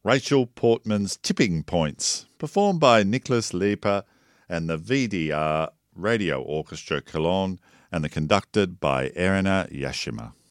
Rachel Portman's Tipping Points, performed by Nicholas Lieper and the VDR Radio Orchestra Cologne and conducted by Erina Yashima.